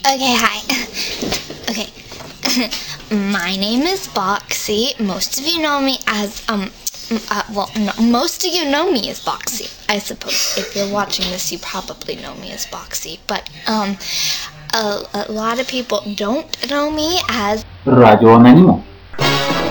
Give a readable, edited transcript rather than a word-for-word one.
Okay, hi. Okay. My name is Boxy. Most of you know me as, most of you know me as Boxy, I suppose. If you're watching this, you probably know me as Boxy. But, a lot of people don't know me as Радио Анониму.